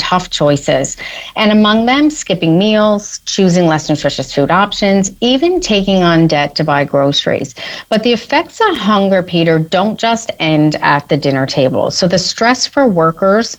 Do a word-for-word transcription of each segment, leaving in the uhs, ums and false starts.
tough choices. And among them, skipping meals, choosing less nutritious food options, even taking on debt to buy groceries. But the effects of hunger, Peter, don't just end at the dinner table. So the stress for workers,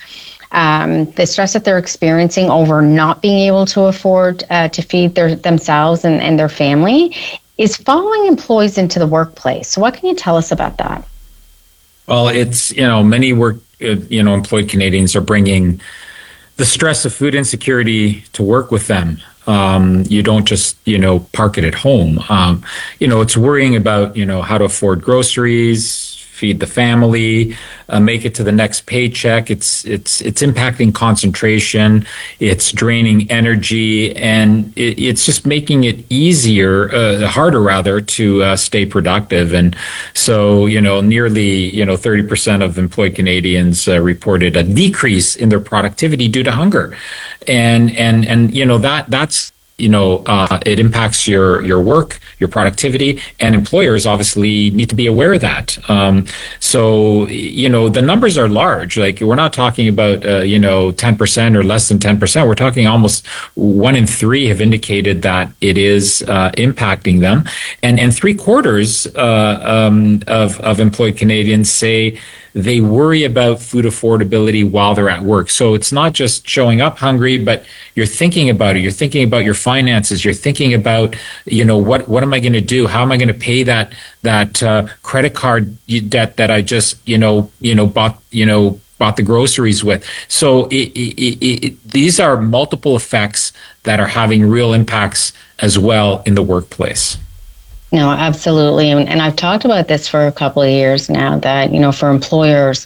Um, the stress that they're experiencing over not being able to afford uh, to feed their, themselves and, and their family is following employees into the workplace. So what can you tell us about that? Well, it's, you know, many work, uh, you know, employed Canadians are bringing the stress of food insecurity to work with them. Um, you don't just, you know, park it at home. Um, you know, it's worrying about, you know, how to afford groceries, feed the family, uh, make it to the next paycheck. It's it's it's impacting concentration. It's draining energy, and it, it's just making it easier, uh, harder rather, to uh, stay productive. And so, you know, nearly you know thirty percent of employed Canadians uh, reported a decrease in their productivity due to hunger, and and and you know that that's. You know, uh, it impacts your your work, your productivity, and employers obviously need to be aware of that. Um, so, you know, the numbers are large. Like, we're not talking about, uh, you know, ten percent or less than ten percent. We're talking almost one in three have indicated that it is uh, impacting them. And, and three quarters uh, um, of, of employed Canadians say they worry about food affordability while they're at work. So it's not just showing up hungry, but you're thinking about it. You're thinking about your finances. You're thinking about, you know, what, what am I going to do? How am I going to pay that, that, uh, credit card debt that I just, you know, you know, bought, you know, bought the groceries with. So it, it, it, it, these are multiple effects that are having real impacts as well in the workplace. No, absolutely. And, and I've talked about this for a couple of years now that, you know, for employers,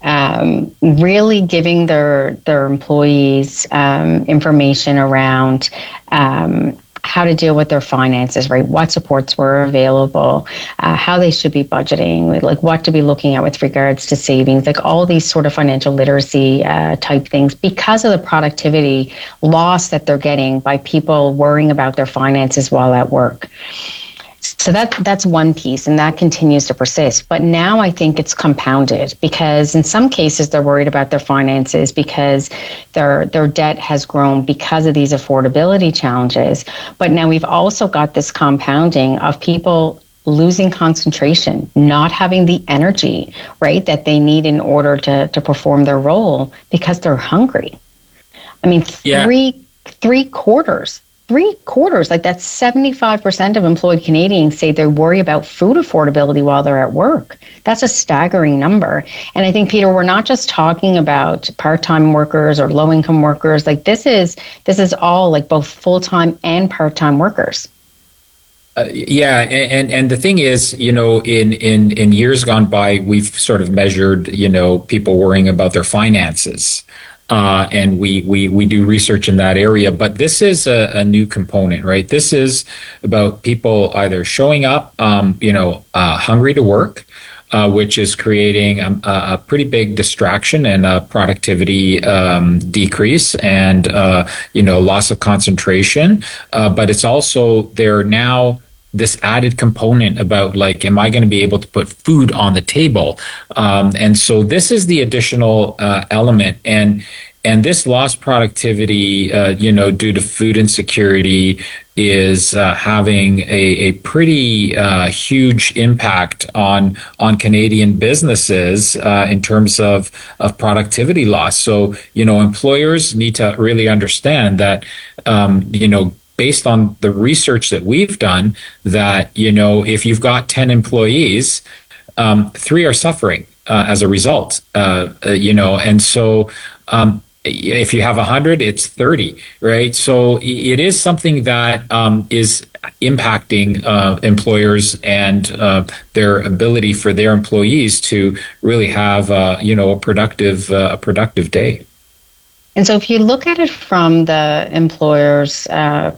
um, really giving their their employees um, information around um, how to deal with their finances, right? What supports were available, uh, how they should be budgeting, like what to be looking at with regards to savings, like all these sort of financial literacy uh, type things, because of the productivity loss that they're getting by people worrying about their finances while at work. So that that's one piece, and that continues to persist. But now I think it's compounded, because in some cases they're worried about their finances because their their debt has grown because of these affordability challenges. But now we've also got this compounding of people losing concentration, not having the energy, right, that they need in order to, to perform their role because they're hungry. I mean, three yeah. three quarters. Three quarters, like that's seventy-five percent of employed Canadians say they worry about food affordability while they're at work. That's a staggering number. And I think, Peter, we're not just talking about part-time workers or low-income workers. Like this is this is all like both full-time and part-time workers. Uh, yeah, and and the thing is, you know, in in in years gone by, we've sort of measured, you know, people worrying about their finances. Uh, and we, we, we do research in that area, but this is a, a new component, right? This is about people either showing up, um, you know, uh, hungry to work, uh, which is creating a, a pretty big distraction and a productivity um, decrease and, uh, you know, loss of concentration. Uh, but it's also, they're now this added component about like, am I going to be able to put food on the table? Um, and so this is the additional uh, element. And and this lost productivity, uh, you know, due to food insecurity is uh, having a, a pretty uh, huge impact on on Canadian businesses uh, in terms of, of productivity loss. So, you know, employers need to really understand that, um, you know, based on the research that we've done, that, you know, if you've got ten employees, um, three are suffering uh, as a result, uh, uh, you know, and so um, if you have one hundred, it's thirty, right? So it is something that um, is impacting uh, employers and uh, their ability for their employees to really have, uh, you know, a productive, uh, a productive day. And so if you look at it from the employer's uh,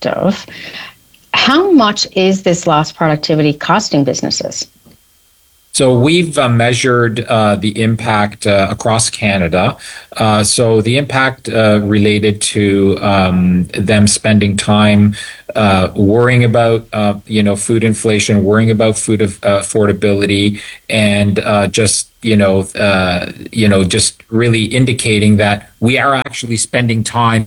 perspective, how much is this lost productivity costing businesses? So we've uh, measured uh, the impact uh, across Canada. Uh, so the impact uh, related to um, them spending time uh, worrying about, uh, you know, food inflation, worrying about food uh, affordability, and uh, just you know, uh, you know, just really indicating that we are actually spending time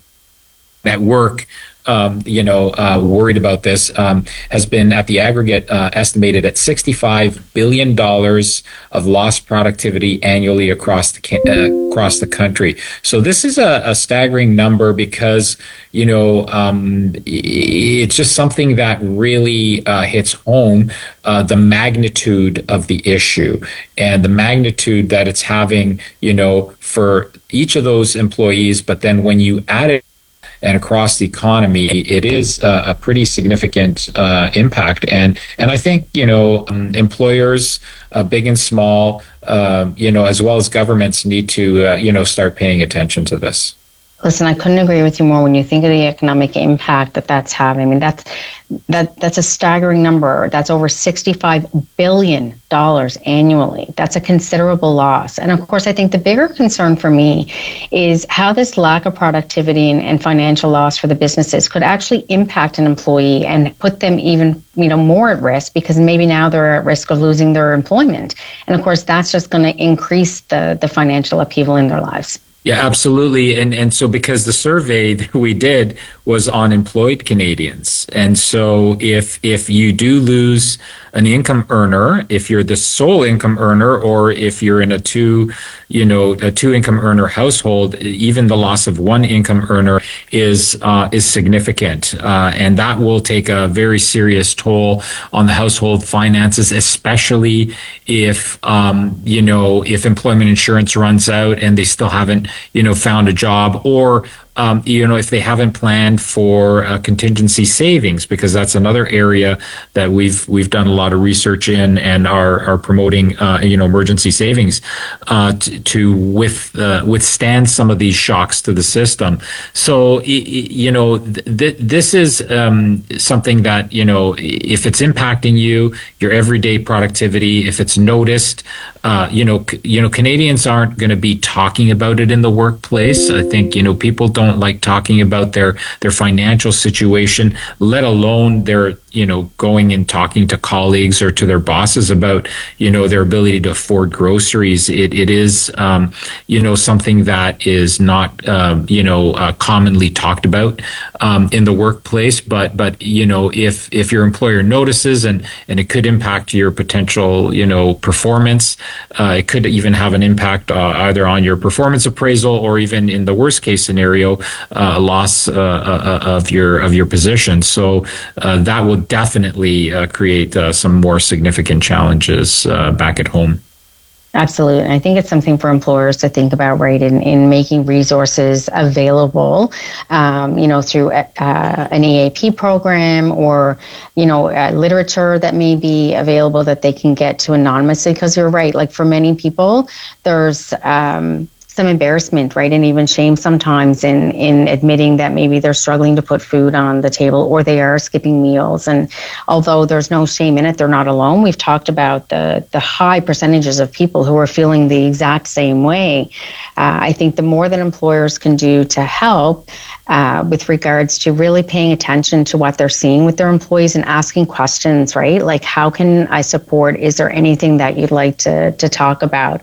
at work. Um, you know, uh, worried about this um, has been at the aggregate uh, estimated at sixty-five billion dollars of lost productivity annually across the uh, across the country. So this is a, a staggering number because you know um, it's just something that really uh, hits home uh, the magnitude of the issue and the magnitude that it's having. You know, for each of those employees, but then when you add it and across the economy, it is uh, a pretty significant uh, impact. And and I think, you know, um, employers, uh, big and small, uh, you know, as well as governments need to, uh, you know, start paying attention to this. Listen, I couldn't agree with you more. When you think of the economic impact that that's having, I mean, that's that that's a staggering number. That's over sixty-five billion dollars annually. That's a considerable loss. And of course, I think the bigger concern for me is how this lack of productivity and, and financial loss for the businesses could actually impact an employee and put them even, you know, more at risk, because maybe now they're at risk of losing their employment. And of course, that's just going to increase the the financial upheaval in their lives. Yeah, absolutely. And and so because the survey that we did was on employed Canadians. And so if if you do lose an income earner, if you're the sole income earner, or if you're in a two, you know, a two income earner household, even the loss of one income earner is uh, is significant. Uh, and that will take a very serious toll on the household finances, especially if, um, you know, if employment insurance runs out and they still haven't, you know, found a job, or Um, you know, if they haven't planned for uh, contingency savings, because that's another area that we've we've done a lot of research in and are are promoting, uh, you know, emergency savings uh, to, to with uh, withstand some of these shocks to the system. So, you know, th- this is um, something that, you know, if it's impacting you, your everyday productivity, if it's noticed, uh, you know, c- you know, Canadians aren't going to be talking about it in the workplace. I think, you know, people don't like talking about their their financial situation, let alone their, you know, going and talking to colleagues or to their bosses about, you know, their ability to afford groceries. It it is, um, you know, something that is not, uh, you know, uh, commonly talked about um, in the workplace. But but you know, if if your employer notices and and it could impact your potential, you know, performance, uh, it could even have an impact uh, either on your performance appraisal or even in the worst case scenario, uh, loss uh, uh, of your of your position. So uh, that will definitely uh, create uh, some more significant challenges uh, back at home. Absolutely. And I think it's something for employers to think about, right, in, in making resources available, um, you know, through uh, an E A P program or, you know, uh, literature that may be available that they can get to anonymously. Because you're right, like for many people, there's um, some embarrassment, right, and even shame sometimes in in admitting that maybe they're struggling to put food on the table or they are skipping meals. And although there's no shame in it, they're not alone. We've talked about the the high percentages of people who are feeling the exact same way. Uh, I think the more that employers can do to help uh, with regards to really paying attention to what they're seeing with their employees and asking questions, right? Like, how can I support? Is there anything that you'd like to to talk about?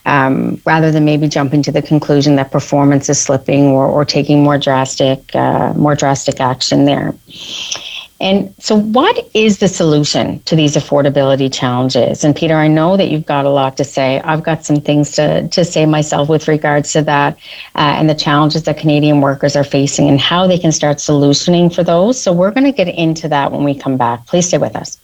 Um, rather than maybe jumping to the conclusion that performance is slipping or, or taking more drastic, uh, more drastic action there. And so what is the solution to these affordability challenges? And Peter, I know that you've got a lot to say. I've got some things to, to say myself with regards to that uh, and the challenges that Canadian workers are facing and how they can start solutioning for those. So we're going to get into that when we come back. Please stay with us.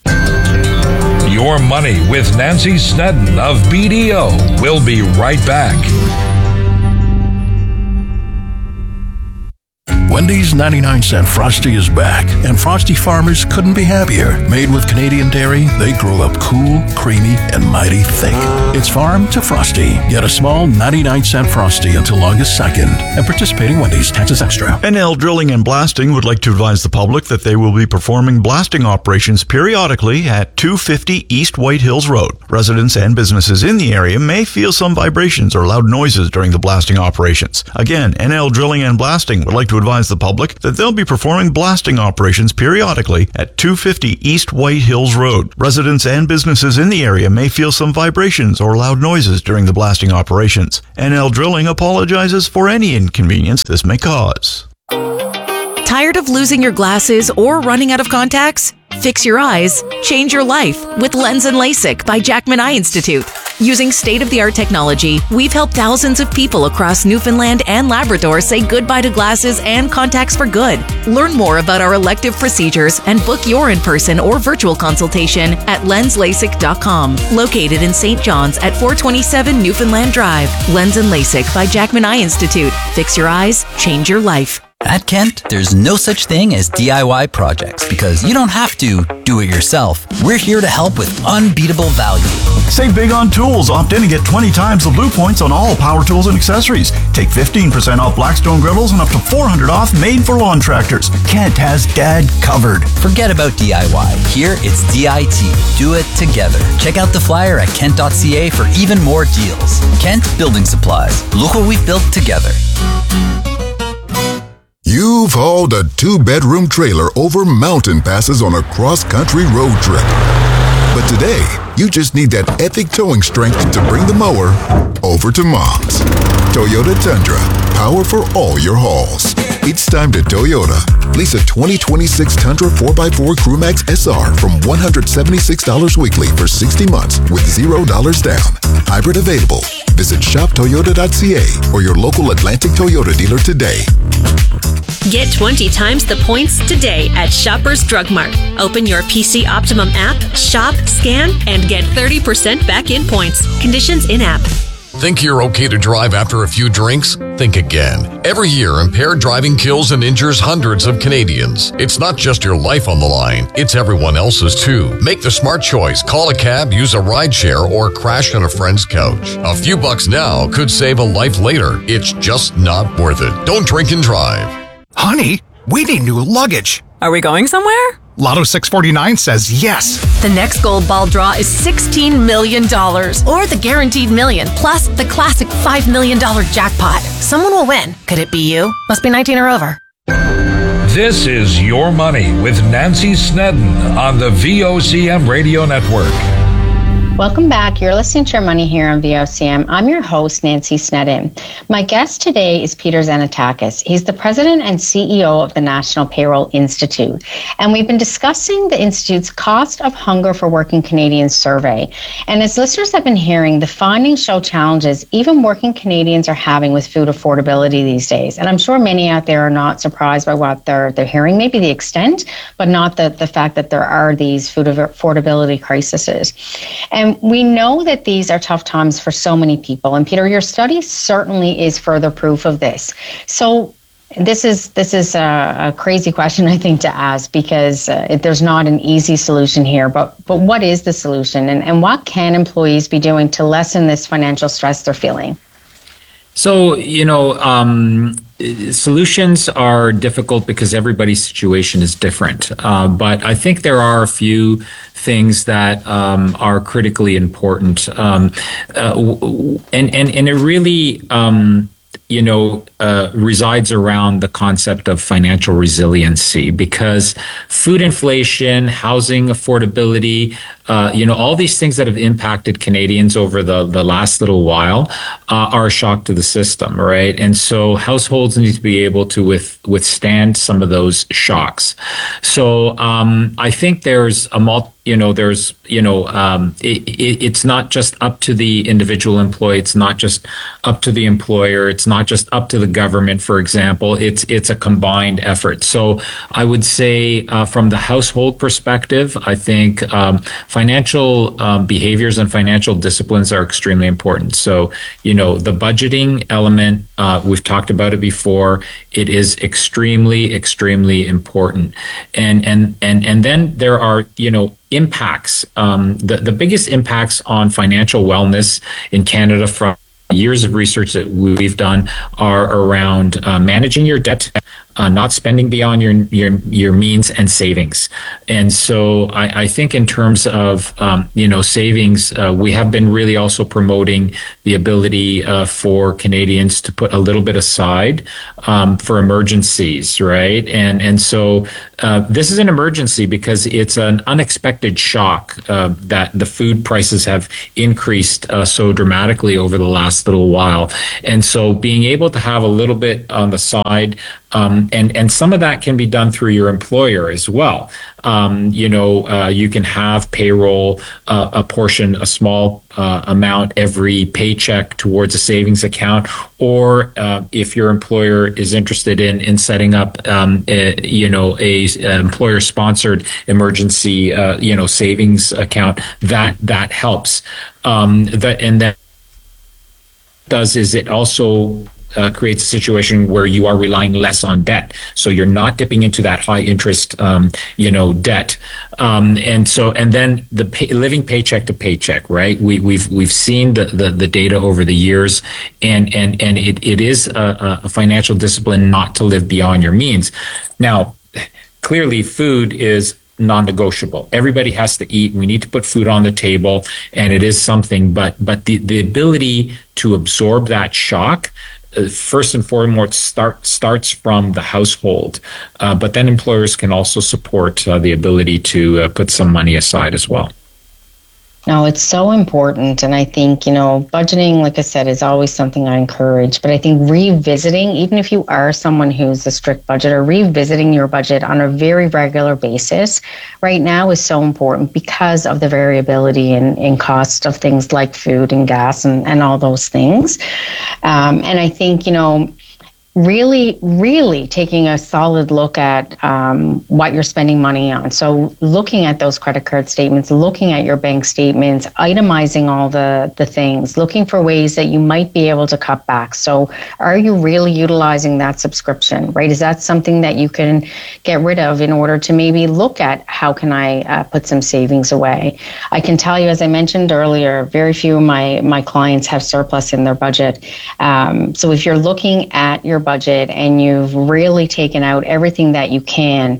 Your Money with Nancy Snedden of B D O. We'll be right back. When Wendy's ninety-nine cent Frosty is back, and Frosty farmers couldn't be happier. Made with Canadian dairy, they grow up cool, creamy, and mighty thick. It's farm to Frosty. Get a small ninety-nine cent Frosty until August second. And participating Wendy's, taxes extra. N L Drilling and Blasting would like to advise the public that they will be performing blasting operations periodically at two fifty East White Hills Road. Residents and businesses in the area may feel some vibrations or loud noises during the blasting operations. Again, N L Drilling and Blasting would like to advise the public that they'll be performing blasting operations periodically at two fifty East White Hills Road. Residents and businesses in the area may feel some vibrations or loud noises during the blasting operations. N L Drilling apologizes for any inconvenience this may cause. Tired of losing your glasses or running out of contacts? Fix your eyes, change your life with Lens and LASIK by Jackman Eye Institute. Using state-of-the-art technology, we've helped thousands of people across Newfoundland and Labrador say goodbye to glasses and contacts for good. Learn more about our elective procedures and book your in-person or virtual consultation at lens lasik dot com. Located in Saint John's at four twenty-seven Newfoundland Drive. Lens and LASIK by Jackman Eye Institute. Fix your eyes, change your life. At Kent, there's no such thing as D I Y projects because you don't have to do it yourself. We're here to help with unbeatable value. Save big on tools. Opt in and get twenty times the Blue Points on all power tools and accessories. Take fifteen percent off Blackstone griddles and up to four hundred dollars off made for lawn tractors. Kent has Dad covered. Forget about D I Y. Here, it's D I T. Do it together. Check out the flyer at kent dot c a for even more deals. Kent Building Supplies. Look what we've built together. You've hauled a two-bedroom trailer over mountain passes on a cross-country road trip. But today, you just need that epic towing strength to bring the mower over to Mom's. Toyota Tundra, power for all your hauls. It's time to Toyota. Lease a twenty twenty-six Tundra four by four Crewmax S R from one hundred seventy-six dollars weekly for sixty months with zero dollars down. Hybrid available. Visit shop toyota dot c a or your local Atlantic Toyota dealer today. Get twenty times the points today at Shoppers Drug Mart. Open your P C Optimum app, shop, scan, and get thirty percent back in points. Conditions in-app. Think you're okay to drive after a few drinks? Think again. Every year, impaired driving kills and injures hundreds of Canadians. It's not just your life on the line, it's everyone else's too. Make the smart choice. Call a cab, use a rideshare, or crash on a friend's couch. A few bucks now could save a life later. It's just not worth it. Don't drink and drive. Honey, we need new luggage. Are we going somewhere? Lotto six forty-nine says yes. The next gold ball draw is sixteen million dollars, or the guaranteed million, plus the classic five million dollars jackpot. Someone will win. Could it be you? Must be nineteen or over. This is Your Money with Nancy Snedden on the V O C M Radio Network. Welcome back. You're listening to Your Money here on V O C M. I'm your host, Nancy Snedden. My guest today is Peter Xanatakis. He's the president and C E O of the National Payroll Institute. And we've been discussing the Institute's Cost of Hunger for Working Canadians survey. And as listeners have been hearing, the findings show challenges even working Canadians are having with food affordability these days. And I'm sure many out there are not surprised by what they're they're hearing, maybe the extent, but not the, the fact that there are these food affordability crises. And And we know that these are tough times for so many people. And Peter, your study certainly is further proof of this. So this is this is a, a crazy question, I think, to ask, because uh, it, there's not an easy solution here. But but what is the solution, and, and what can employees be doing to lessen this financial stress they're feeling? So, you know, um, solutions are difficult because everybody's situation is different. Uh, but I think there are a few things that um, are critically important. Um, uh, and, and, and it really, um, you know, uh, resides around the concept of financial resiliency, because food inflation, housing affordability, uh, you know, all these things that have impacted Canadians over the, the last little while uh, are a shock to the system, right? And so households need to be able to with, withstand some of those shocks. So um, I think there's a multi You know, there's, you know, um, it, it, it's not just up to the individual employee. It's not just up to the employer. It's not just up to the government, for example. It's it's a combined effort. So I would say uh, from the household perspective, I think um, financial um, behaviors and financial disciplines are extremely important. So, you know, the budgeting element, uh, we've talked about it before. It is extremely, extremely important. And, and, and, and then there are, you know, impacts. Um, the, the biggest impacts on financial wellness in Canada from years of research that we've done are around uh, managing your debt, uh, not spending beyond your your your means, and savings. And so I, I think in terms of um, you know savings, uh, we have been really also promoting the ability uh, for Canadians to put a little bit aside um, for emergencies, right? And and so uh, this is an emergency because it's an unexpected shock uh, that the food prices have increased uh, so dramatically over the last little while. And so being able to have a little bit on the side, um, and, and some of that can be done through your employer as well. Um, you know, uh, you can have payroll, uh, a portion, a small uh, amount every paycheck towards a savings account, or uh, if your employer is interested in in setting up, um, a, you know, a, a employer-sponsored emergency, uh, you know, savings account, that that helps. Um, that and that does is it also Uh, creates a situation where you are relying less on debt, so you're not dipping into that high interest, um, you know, debt, um, and so and then the pay, living paycheck to paycheck, right? We, we've we've seen the, the, the data over the years, and and and it, it is a, a financial discipline not to live beyond your means. Now, clearly, food is non-negotiable. Everybody has to eat. We need to put food on the table, and it is something. But but the the ability to absorb that shock, Uh, first and foremost, start starts from the household, uh, but then employers can also support uh, the ability to uh, put some money aside as well. No, it's so important. And I think, you know, budgeting, like I said, is always something I encourage. But I think revisiting, even if you are someone who's a strict budgeter, revisiting your budget on a very regular basis right now is so important because of the variability in, in cost of things like food and gas and, and all those things. Um, and I think, you know, really, really taking a solid look at um, what you're spending money on. So looking at those credit card statements, looking at your bank statements, itemizing all the, the things, looking for ways that you might be able to cut back. So are you really utilizing that subscription, right? Is that something that you can get rid of in order to maybe look at how can I uh, put some savings away? I can tell you, as I mentioned earlier, very few of my, my clients have surplus in their budget. Um, so if you're looking at your budget and you've really taken out everything that you can,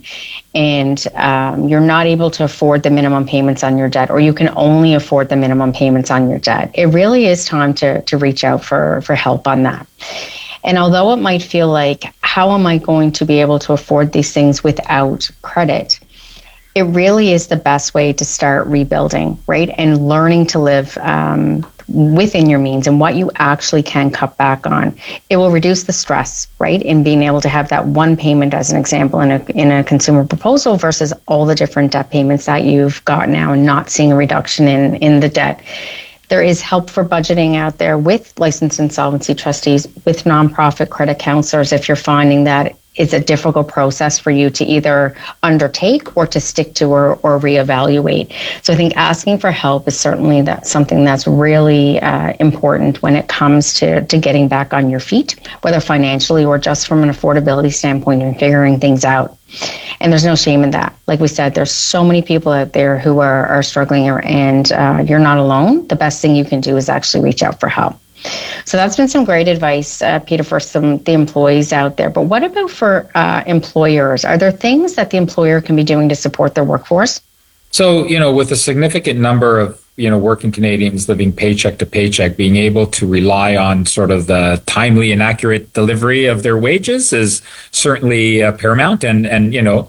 and um, you're not able to afford the minimum payments on your debt, or you can only afford the minimum payments on your debt, it really is time to to reach out for for help on that. And although it might feel like, how am I going to be able to afford these things without credit? It really is the best way to start rebuilding, right? And learning to live um, within your means and what you actually can cut back on. It will reduce the stress, right, in being able to have that one payment, as an example, in a in a consumer proposal versus all the different debt payments that you've got now and not seeing a reduction in, in the debt. There is help for budgeting out there with licensed insolvency trustees, with nonprofit credit counselors if you're finding that it's a difficult process for you to either undertake or to stick to or, or reevaluate. So I think asking for help is certainly that something that's really uh, important when it comes to, to getting back on your feet, whether financially or just from an affordability standpoint and figuring things out. And there's no shame in that. Like we said, there's so many people out there who are, are struggling, and uh, you're not alone. The best thing you can do is actually reach out for help. So that's been some great advice, uh, Peter, for some the employees out there. But what about for uh, employers? Are there things that the employer can be doing to support their workforce? So, you know, with a significant number of, you know, working Canadians living paycheck to paycheck, being able to rely on sort of the timely and accurate delivery of their wages is certainly uh, paramount. And, and, you know,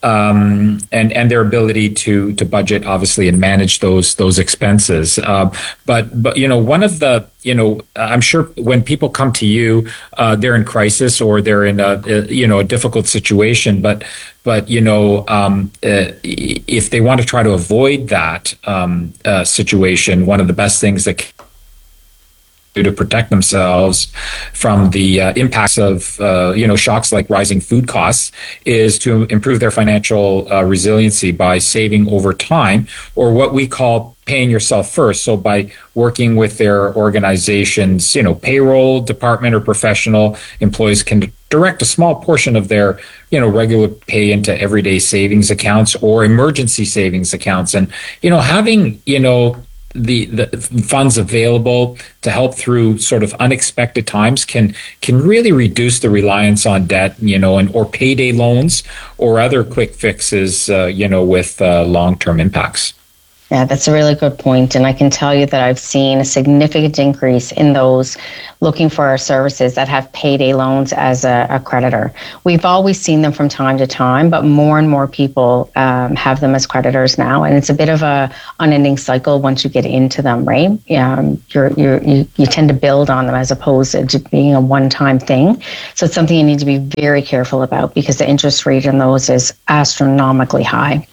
Um, and and their ability to to budget, obviously, and manage those those expenses. Uh, but but you know, one of the you know, I'm sure when people come to you, uh, they're in crisis or they're in a, a you know a difficult situation. But but you know, um, uh, if they want to try to avoid that um, uh, situation, one of the best things that to protect themselves from the uh, impacts of, uh, you know, shocks like rising food costs is to improve their financial uh, resiliency by saving over time, or what we call paying yourself first. So by working with their organization's, you know, payroll department or professional, employees can direct a small portion of their, you know, regular pay into everyday savings accounts or emergency savings accounts. And, you know, having, you know, the, the funds available to help through sort of unexpected times can can really reduce the reliance on debt, you know, and or payday loans or other quick fixes, uh, you know, with uh, long-term impacts. Yeah, that's a really good point. And I can tell you that I've seen a significant increase in those looking for our services that have payday loans as a, a creditor. We've always seen them from time to time, but more and more people um, have them as creditors now. And it's a bit of a unending cycle once you get into them, right? Um, you're, you're, you, you tend to build on them as opposed to being a one-time thing. So it's something you need to be very careful about because the interest rate on those is astronomically high.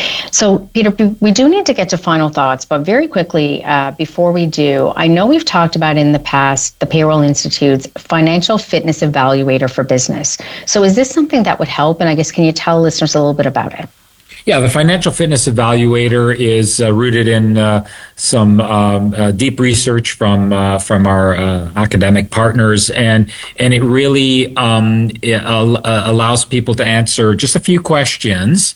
So, Peter, we do need to get to final thoughts, but very quickly, uh, before we do, I know we've talked about in the past the Payroll Institute's Financial Fitness Evaluator for Business. So is this something that would help? And I guess, can you tell listeners a little bit about it? Yeah, the Financial Fitness Evaluator is uh, rooted in uh, some um, uh, deep research from uh, from our uh, academic partners, and and it really um, it, uh, allows people to answer just a few questions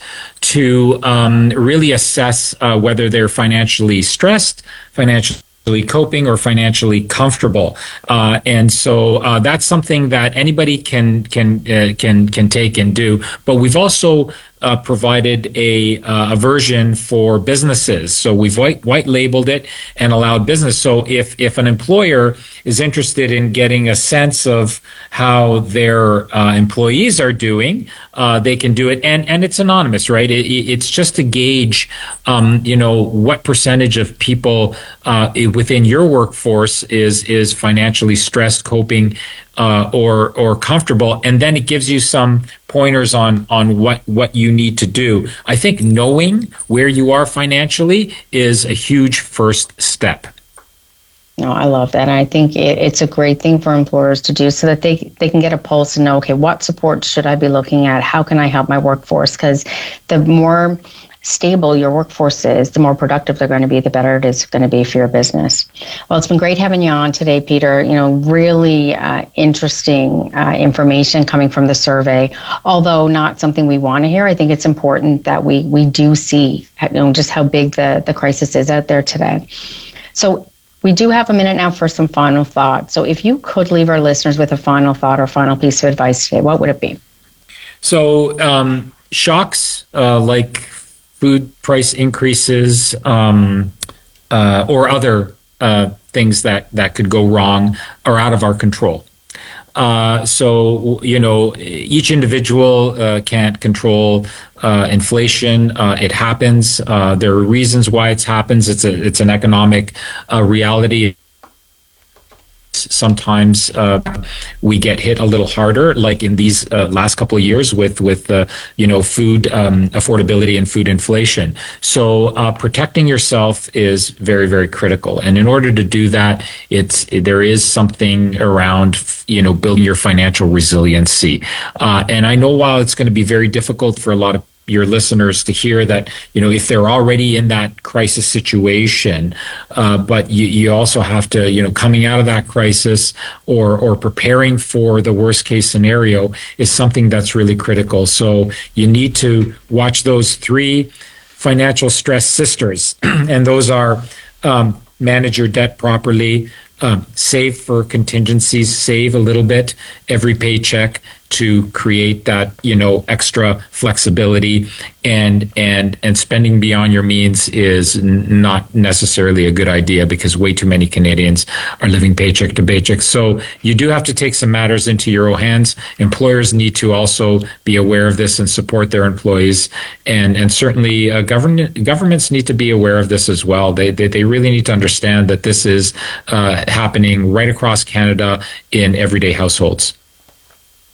to um, really assess uh, whether they're financially stressed, financially coping, or financially comfortable, uh, and so uh, that's something that anybody can can uh, can can take and do. But we've also Uh, provided a, uh, a version for businesses. So we've white, white labeled it and allowed business. So if, if an employer is interested in getting a sense of how their uh, employees are doing, uh, they can do it. And, and it's anonymous, right? It, it's just to gauge, um, you know, what percentage of people uh, within your workforce is, is financially stressed, coping, Uh, or or comfortable, and then it gives you some pointers on on what what you need to do. I think knowing where you are financially is a huge first step. No, I love that. And I think it, it's a great thing for employers to do so that they they can get a pulse and know, okay, what support should I be looking at? How can I help my workforce? Because the more stable your workforce is, the more productive they're going to be, the better it is going to be for your business. Well, it's been great having you on today, Peter. You know, really uh, interesting uh, information coming from the survey. Although not something we want to hear, I think it's important that we we do see, you know, just how big the, the crisis is out there today. So we do have a minute now for some final thoughts. So if you could leave our listeners with a final thought or final piece of advice today, what would it be? So um, shocks uh, like food price increases, um, uh, or other uh, things that, that could go wrong are out of our control. Uh, so, you know, each individual uh, can't control uh, inflation. Uh, it happens. Uh, there are reasons why it happens. It's a it's an economic uh, reality. Sometimes uh, we get hit a little harder, like in these uh, last couple of years with with uh, you know food um, affordability and food inflation. So uh, protecting yourself is very very critical, and in order to do that, it's there is something around you know building your financial resiliency. Uh, and I know while it's going to be very difficult for a lot of your listeners to hear that, you know, if they're already in that crisis situation, uh, but you, you also have to, you know, coming out of that crisis or, or preparing for the worst case scenario is something that's really critical. So you need to watch those three financial stress sisters, and those are um, manage your debt properly, um, save for contingencies, save a little bit every paycheck to create that, you know, extra flexibility, and and and spending beyond your means is n- not necessarily a good idea because way too many Canadians are living paycheck to paycheck. So you do have to take some matters into your own hands. Employers need to also be aware of this and support their employees, and and certainly uh, government governments need to be aware of this as well. They they, they really need to understand that this is uh, happening right across Canada in everyday households.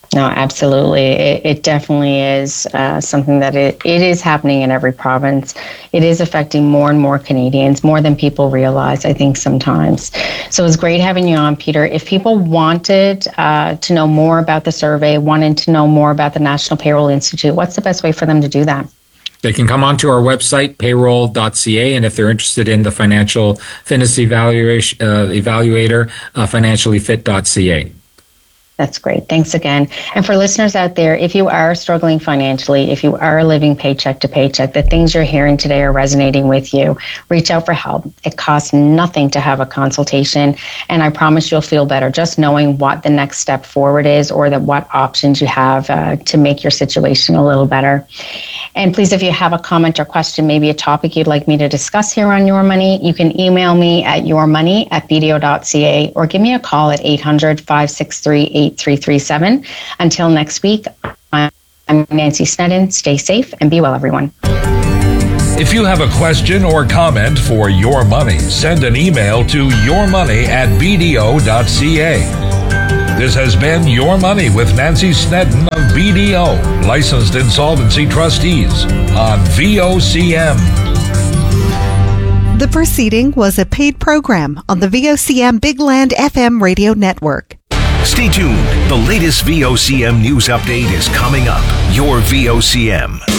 No, absolutely. It, it definitely is uh, something that it, it is happening in every province. It is affecting more and more Canadians, more than people realize, I think, sometimes. So it's great having you on, Peter. If people wanted uh, to know more about the survey, wanted to know more about the National Payroll Institute, what's the best way for them to do that? They can come onto our website, payroll dot c a, and if they're interested in the financial fitness evaluation, uh, evaluator, uh, financially fit dot c a. That's great. Thanks again. And for listeners out there, if you are struggling financially, if you are living paycheck to paycheck, the things you're hearing today are resonating with you, reach out for help. It costs nothing to have a consultation, and I promise you'll feel better just knowing what the next step forward is, or that what options you have uh, to make your situation a little better. And please, if you have a comment or question, maybe a topic you'd like me to discuss here on Your Money, you can email me at yourmoney at b d o dot c a or give me a call at eight hundred, five six three, eight three three seven. Until next week, I'm Nancy Snedden. Stay safe and be well, everyone. If you have a question or comment for Your Money, send an email to yourmoney at b d o dot c a. This has been Your Money with Nancy Snedden of B D O, Licensed Insolvency Trustees, on V O C M. The proceeding was a paid program on the V O C M Big Land F M radio network. Stay tuned. The latest V O C M news update is coming up. Your V O C M.